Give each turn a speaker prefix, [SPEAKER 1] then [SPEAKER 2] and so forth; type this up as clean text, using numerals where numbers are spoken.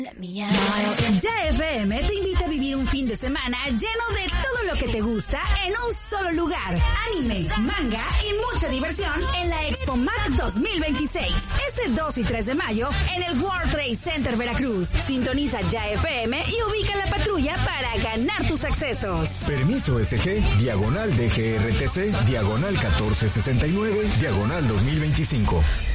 [SPEAKER 1] Ya FM te invita a vivir un fin de semana lleno de todo lo que te gusta en un solo lugar. Anime, manga y mucha diversión en la Expo Mac 2026. Este 2 y 3 de mayo en el World Trade Center Veracruz. Sintoniza Ya FM y ubica la patrulla para ganar tus accesos.
[SPEAKER 2] Permiso SG, diagonal DGRTC, diagonal 1469, diagonal 2025.